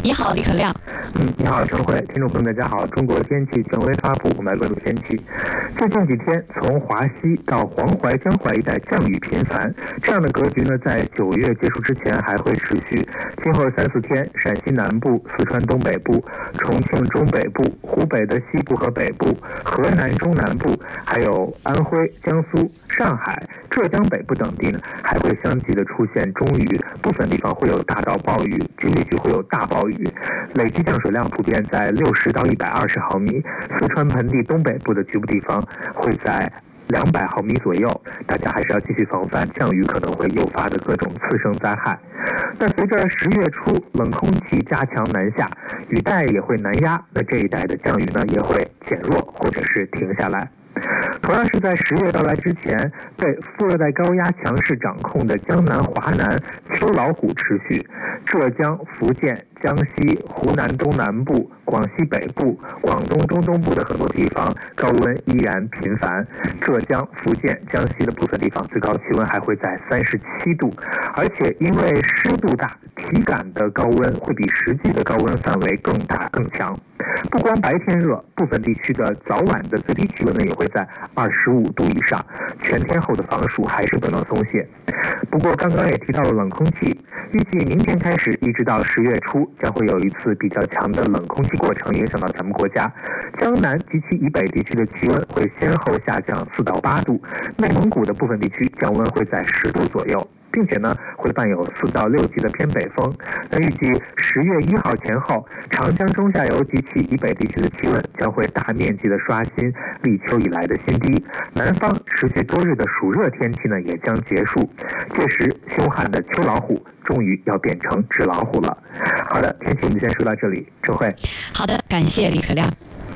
你好，李可亮。 你好，陈慧，听众朋友大家好。中国天气权威发布，我们来关注天气。最近几天，从华西到黄淮、江淮一带降雨频繁，这样的格局呢，在9月结束之前还会持续。今后3、4天，陕西南部、四川东北部、重庆中北部、湖北的西部和北部、河南中南部，还有安徽、江苏、上海、浙江北部等地呢，还会相继的出现中雨，部分地方会有大到暴雨，局地区会有大暴雨，累计降水量普遍在60到120毫米。四川盆地东北部的局部地方会在200毫米左右，大家还是要继续防范降雨可能会诱发的各种次生灾害。那随着10月初冷空气加强南下，雨带也会南压，那这一带的降雨呢也会减弱或者是停下来。同样是在10月到来之前，被副热带高压强势掌控的江南、华南秋老虎持续，浙江、福建、江西、湖南东南部、广西北部、广东中东部的很多地方高温依然频繁，浙江、福建、江西的部分地方最高气温还会在37度，而且因为湿度大，体感的高温会比实际的高温范围更大更强。不光白天热，部分地区的早晚的最低气温呢也会在25度以上，全天候的防暑还是不能松懈。不过刚刚也提到了冷空气，预计明天开始一直到10月初将会有一次比较强的冷空气过程影响到咱们国家，江南及其以北地区的气温会先后下降4到8度，内蒙古的部分地区降温会在10度左右，并且呢会伴有4到6级的偏北风。那预计10月1号前后，长江中下游及其以北地区的气温将会大面积的刷新立秋以来的新低，南方持续多日的暑热天气呢也将结束，届时凶悍的秋老虎终于要变成纸老虎了。好的，天气我们先说到这里，陈慧。 好的，感谢李可亮。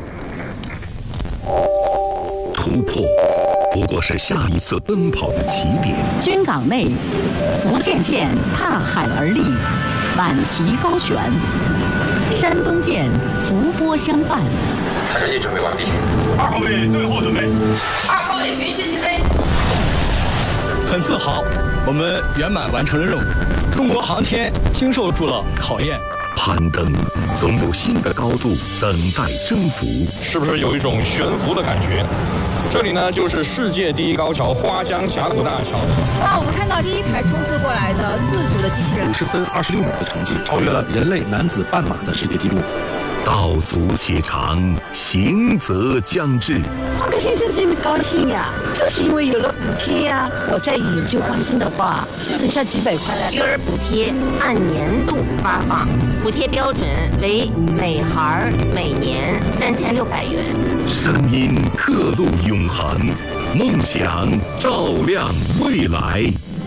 突破不过是下一次奔跑的起点。 军港内，福建舰踏海而立，满旗高悬；山东舰伏波相伴。 查射器准备完毕。 2号位最后准备。 2号位允许起飞。 很自豪，我们圆满完成了任务。中国航天经受住了考验。 攀登，总有新的高度等待征服。 是不是有一种悬浮的感觉？这里呢，就是世界第一高桥——花江峡谷大桥。 我们看到第一台冲刺过来的自主的机器人， 50分26秒的成绩，超越了人类男子半马的世界纪录。 道阻且长，行则将至。 我现在真的高兴呀，就是因为有了补贴呀。我再以旧换新的话，剩下几百块了。 育儿补贴按年度发放，补贴标准为每孩每年3600元。 声音刻录永恒，梦想照亮未来。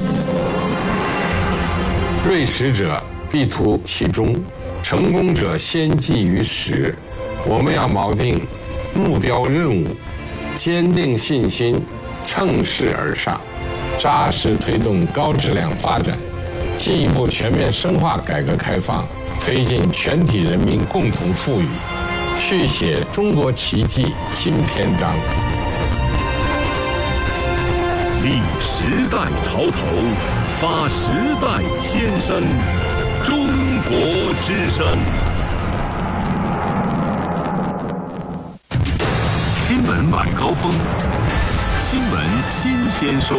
锐实者必图其中，成功者先记于始。我们要锚定目标任务，坚定信心，乘势而上，扎实推动高质量发展，进一步全面深化改革开放，推进全体人民共同富裕，续写中国奇迹新篇章。 立时代潮头，发时代先声，中国之声。新闻晚高峰，新闻新鲜说。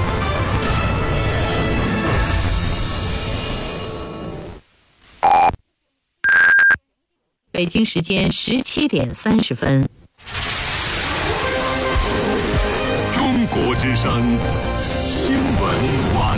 北京时间17点30分。 中国之声新闻晚